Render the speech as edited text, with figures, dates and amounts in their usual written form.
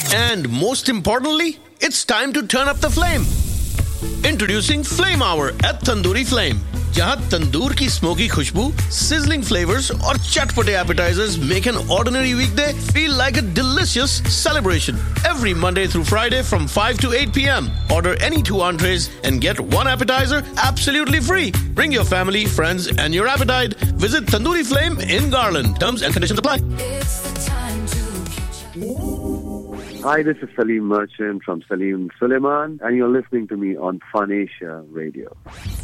And most importantly, it's time to turn up the flame. Introducing Flame Hour at Tandoori Flame, जहां तंदूर की smoky खुशबू, sizzling flavors और चटपटे appetizers make an ordinary weekday feel like a delicious celebration. Every Monday through Friday from 5 to 8 p.m. Order any 2 entrees and get 1 appetizer absolutely free. Bring your family, friends and your appetite. Visit Tandoori Flame in Garland. Terms and conditions apply. Hi, this is Salim Merchant from Salim Suleiman, and you're listening to me on Fun Asia Radio.